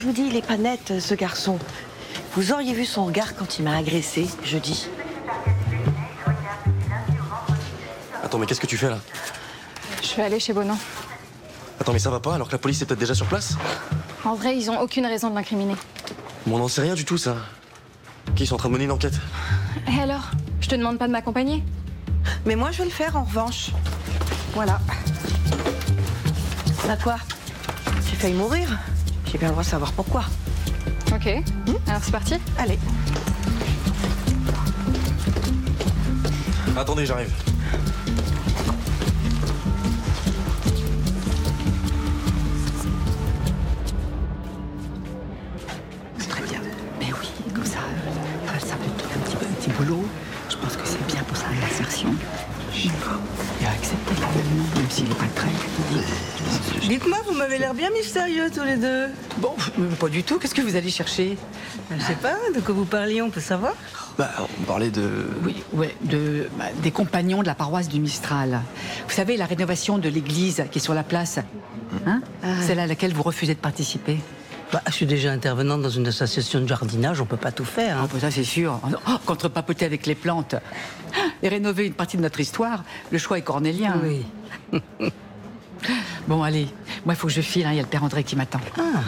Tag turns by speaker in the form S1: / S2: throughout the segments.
S1: Je vous dis, il est pas net, ce garçon. Vous auriez vu son regard quand il m'a agressé jeudi.
S2: Attends, mais qu'est-ce que tu fais là?
S3: Je vais aller chez Bonan.
S2: Attends, mais ça va pas alors que la police est peut-être déjà sur place?
S3: En vrai, ils ont aucune raison de l'incriminer.
S2: Bon, on n'en sait rien du tout, ça. Ok, ils sont en train de mener une enquête.
S3: Et alors? Je te demande pas de m'accompagner?
S1: Mais moi, je vais le faire, en revanche. Voilà. Bah quoi? J'ai failli mourir. J'ai bien le droit de savoir pourquoi.
S3: Ok. Alors c'est parti?
S1: Allez.
S2: Attendez, j'arrive.
S4: C'est très bien. Mais oui, comme ça, ça peut te donner un petit boulot. Je pense que c'est bien pour sa réinsertion. Il a accepté l'amendement, même s'il n'est pas très.
S1: Dites-moi, vous m'avez l'air bien mystérieux tous les deux.
S4: Bon, pas du tout. Qu'est-ce que vous allez chercher?
S1: Je sais pas, de quoi vous parliez, on peut savoir?
S2: Bah, on parlait de...
S4: Oui, ouais, des compagnons de la paroisse du Mistral. Vous savez, la rénovation de l'église qui est sur la place, hein? Celle à laquelle vous refusez de participer.
S5: Bah, je suis déjà intervenante dans une association de jardinage, on peut pas tout faire.
S4: Ah,
S5: Hein.
S4: bah ça c'est sûr. Contre papoter avec les plantes et rénover une partie de notre histoire, le choix est cornélien.
S5: Oui.
S4: Bon, allez, moi il faut que je file, il y a le père André qui m'attend.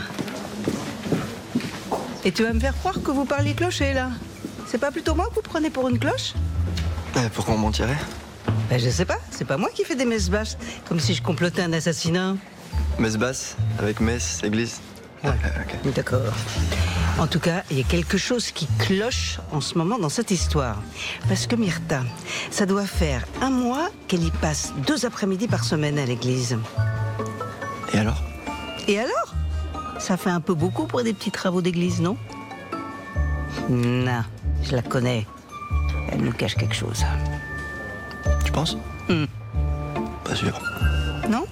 S1: Et tu vas me faire croire que vous parliez clocher, là? C'est pas plutôt moi que vous prenez pour une cloche?
S2: Pourquoi on mentirait?
S5: Ben, je sais pas, c'est pas moi qui fais des messes basses, comme si je complotais un assassinat.
S2: Messe basse, avec messe, église.
S5: Ouais.
S2: Ok.
S5: D'accord. En tout cas, il y a quelque chose qui cloche en ce moment dans cette histoire. Parce que Myrtha, ça doit faire 1 mois qu'elle y passe 2 après-midi par semaine à l'église.
S2: Et alors?
S5: Et alors? Ça fait un peu beaucoup pour des petits travaux d'église, non? Non, je la connais. Elle nous cache quelque chose.
S2: Tu penses? Pas sûr.
S5: Non?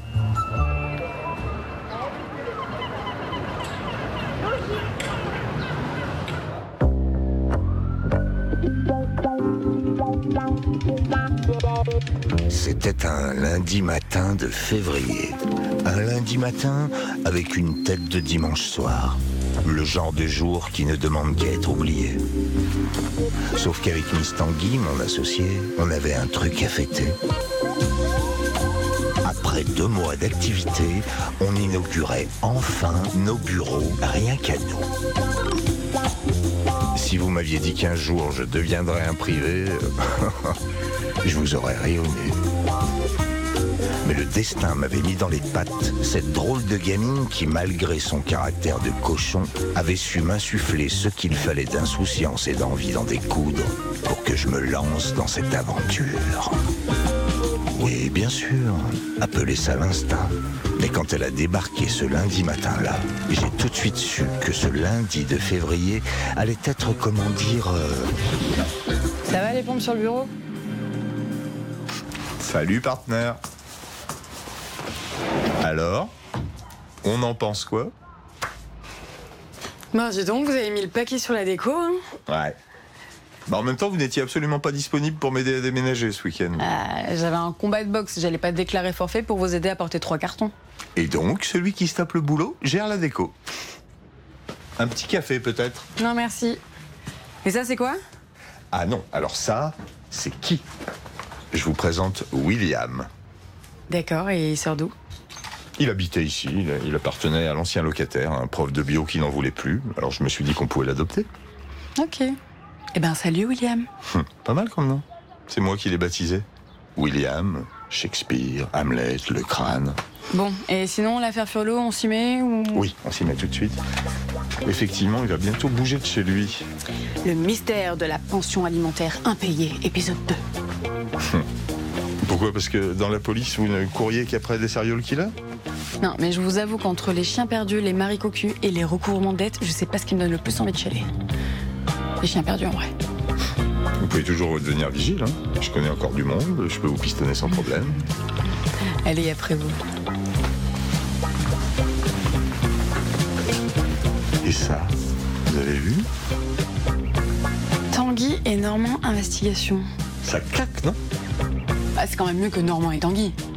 S6: C'était un lundi matin de février. Un lundi matin avec une tête de dimanche soir. Le genre de jour qui ne demande qu'à être oublié. Sauf qu'avec Miss Tanguy, mon associé, on avait un truc à fêter. Après 2 mois d'activité, on inaugurait enfin nos bureaux, rien qu'à nous. Si vous m'aviez dit qu'un jour je deviendrais un privé, je vous aurais rayonné. Mais le destin m'avait mis dans les pattes cette drôle de gamine qui, malgré son caractère de cochon, avait su m'insuffler ce qu'il fallait d'insouciance et d'envie d'en découdre pour que je me lance dans cette aventure. Oui, bien sûr, appelez ça l'instinct. Mais quand elle a débarqué ce lundi matin-là, j'ai tout de suite su que ce lundi de février allait être, comment dire...
S3: Ça va les pompes sur le bureau?
S7: Salut partenaire. Alors, on en pense quoi?
S3: Bah dis donc, vous avez mis le paquet sur la déco, hein?
S7: Ouais. Bah en même temps, vous n'étiez absolument pas disponible pour m'aider à déménager ce week-end.
S3: J'avais un combat de boxe, j'allais pas déclarer forfait pour vous aider à porter 3 cartons.
S7: Et donc, celui qui se tape le boulot gère la déco. Un petit café peut-être?
S3: Non merci. Et ça c'est quoi?
S7: Ah non, alors ça, c'est qui? Je vous présente William.
S3: D'accord, et il sort d'où?
S7: Il habitait ici, il appartenait à l'ancien locataire, un prof de bio qui n'en voulait plus. Alors je me suis dit qu'on pouvait l'adopter.
S3: Ok. Eh ben salut William.
S7: Pas mal comme nom. C'est moi qui l'ai baptisé. William, Shakespeare, Hamlet, le crâne.
S3: Bon, et sinon l'affaire Furlot, on s'y met ou...
S7: Oui, on s'y met tout de suite. Effectivement, il va bientôt bouger de chez lui.
S3: Le mystère de la pension alimentaire impayée, épisode 2.
S7: Pourquoi? Parce que dans la police, vous ne courriez qu'après des serial killers?
S3: Non, mais je vous avoue qu'entre les chiens perdus, les maris cocus et les recouvrements de dettes, je sais pas ce qui me donne le plus envie de chialer. Les chiens perdus en vrai.
S7: Vous pouvez toujours devenir vigile, hein. Je connais encore du monde, je peux vous pistonner sans problème.
S3: Allez, après vous.
S7: Et ça, vous avez vu?
S3: Tanguy et Normand Investigation.
S7: Ça claque, non?
S3: Bah, c'est quand même mieux que Normand et Tanguy.